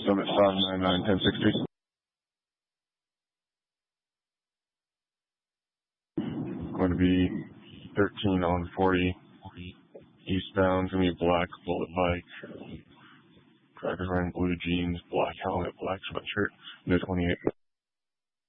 Summit 599 1060. Going to be 13 on 40 eastbound. It's going to be black bullet bike. Driver's wearing blue jeans, black helmet, black sweatshirt. No 28.